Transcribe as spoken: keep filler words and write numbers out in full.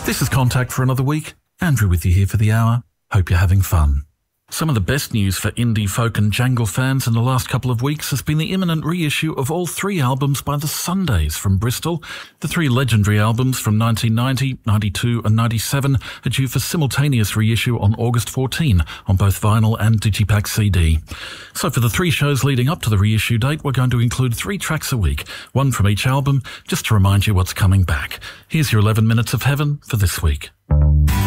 This is Contact for another week. Andrew with you here for the hour. Hope you're having fun. Some of the best news for indie folk and jangle fans in the last couple of weeks has been the imminent reissue of all three albums by the Sundays from Bristol. The three legendary albums from nineteen ninety, ninety-two and ninety-seven are due for simultaneous reissue on August fourteenth on both vinyl and Digipack C D. So for the three shows leading up to the reissue date, we're going to include three tracks a week, one from each album, just to remind you what's coming back. Here's your eleven minutes of heaven for this week.